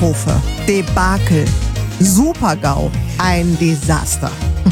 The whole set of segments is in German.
Katastrophe, Debakel, Super-GAU, ein Desaster.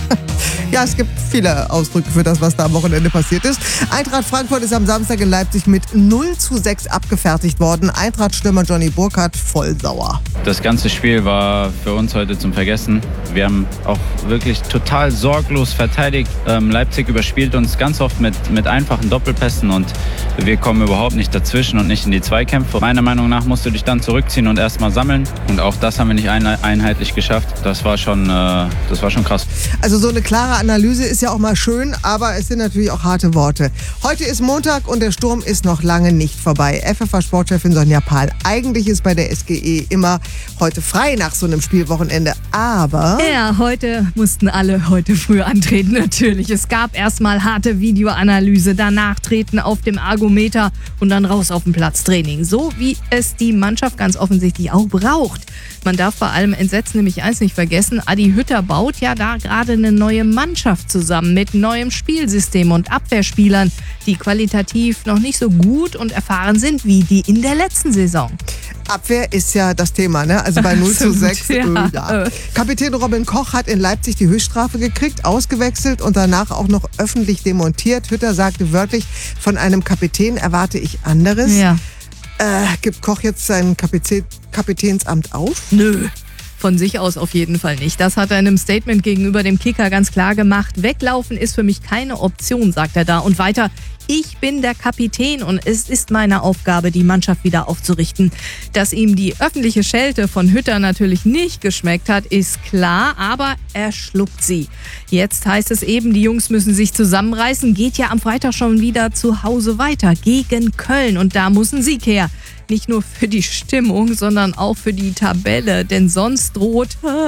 Ja, es gibt viele Ausdrücke für das, was da am Wochenende passiert ist. Eintracht Frankfurt ist am Samstag in Leipzig mit 0:6 abgefertigt worden. Eintracht-Stürmer Johnny Burkhardt voll sauer. Das ganze Spiel war für uns heute zum Vergessen. Wir haben auch wirklich total sorglos verteidigt. Leipzig überspielt uns ganz oft mit einfachen Doppelpässen und wir kommen überhaupt nicht dazwischen und nicht in die Zweikämpfe. Meiner Meinung nach musst du dich dann zurückziehen und erstmal sammeln. Und auch das haben wir nicht einheitlich geschafft. Das war schon krass. Also so eine klare Analyse ist ja auch mal schön, aber es sind natürlich auch harte Worte. Heute ist Montag und der Sturm ist noch lange nicht vorbei. FFH-Sportchefin Sonja Pahl. Eigentlich ist bei der SGE immer heute frei nach so einem Spielwochenende, aber... Ja, heute mussten alle heute früh antreten, natürlich. Es gab erstmal harte Videoanalyse, danach treten auf dem Ergometer und dann raus auf dem Platztraining. So wie es die Mannschaft ganz offensichtlich auch braucht. Man darf bei allem Entsetzen nämlich eins nicht vergessen, Adi Hütter baut ja da gerade eine neue Mannschaft zusammen mit neuem Spielsystem und Abwehrspielern, die qualitativ noch nicht so gut und erfahren sind wie die in der letzten Saison. Abwehr ist ja das Thema, ne? Also bei 0:6. Ja. Kapitän Robin Koch hat in Leipzig die Höchststrafe gekriegt, ausgewechselt und danach auch noch öffentlich demontiert. Hütter sagte wörtlich, von einem Kapitän erwarte ich anderes. Ja. Gibt Koch jetzt sein Kapitänsamt auf? Nö. Von sich aus auf jeden Fall nicht. Das hat er in einem Statement gegenüber dem Kicker ganz klar gemacht. Weglaufen ist für mich keine Option, sagt er da. Und weiter, ich bin der Kapitän und es ist meine Aufgabe, die Mannschaft wieder aufzurichten. Dass ihm die öffentliche Schelte von Hütter natürlich nicht geschmeckt hat, ist klar, aber er schluckt sie. Jetzt heißt es eben, die Jungs müssen sich zusammenreißen. Geht ja am Freitag schon wieder zu Hause weiter gegen Köln und da muss ein Sieg her. Nicht nur für die Stimmung, sondern auch für die Tabelle. Denn sonst droht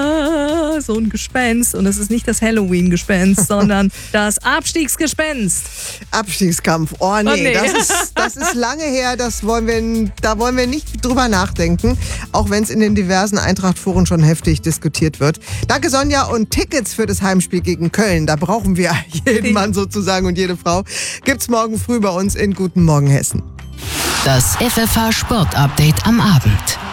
so ein Gespenst. Und es ist nicht das Halloween-Gespenst, sondern das Abstiegsgespenst. Abstiegskampf. Oh nee. Das ist lange her. Da wollen wir nicht drüber nachdenken. Auch wenn es in den diversen Eintracht-Foren schon heftig diskutiert wird. Danke, Sonja. Und Tickets für das Heimspiel gegen Köln, da brauchen wir jeden Mann sozusagen und jede Frau. Gibt's morgen früh bei uns in Guten Morgen Hessen. Das FFH Sport Update am Abend.